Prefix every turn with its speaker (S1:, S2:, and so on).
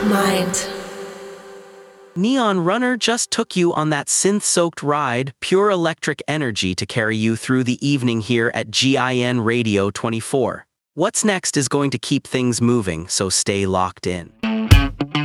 S1: Mind.
S2: Neon Runner just took you on that synth-soaked ride, pure electric energy to carry you through the evening here at GIN Radio 24. What's next is going to keep things moving, so stay locked in.